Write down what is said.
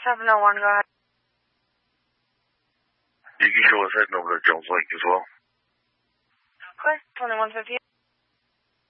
701, go ahead. You can show us heading over to Jones Lake as well. Okay, 2150.